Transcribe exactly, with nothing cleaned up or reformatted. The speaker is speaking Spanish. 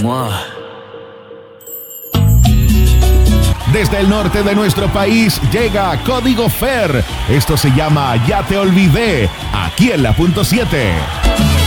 Mua. Desde el norte de nuestro país llega Código F E R. Esto se llama Ya Te Olvidé, aquí en la punto siete.